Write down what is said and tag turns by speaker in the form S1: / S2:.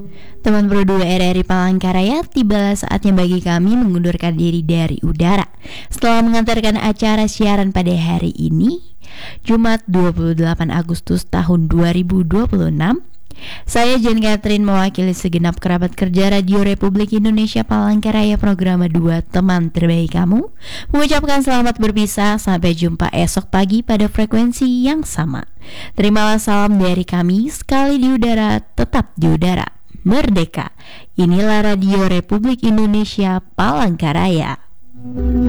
S1: Teman Pro 2 RRI Palangkaraya, tibalah saatnya bagi kami mengundurkan diri dari udara. Setelah mengantarkan acara siaran pada hari ini, Jumat 28 Agustus tahun 2026, saya Jen Catherine mewakili segenap kerabat kerja Radio Republik Indonesia Palangkaraya Program 2 Teman Terbaik Kamu, mengucapkan selamat berpisah, sampai jumpa esok pagi pada frekuensi yang sama. Terimalah salam dari kami, sekali di udara, tetap di udara. Merdeka. Inilah Radio Republik Indonesia Palangkaraya.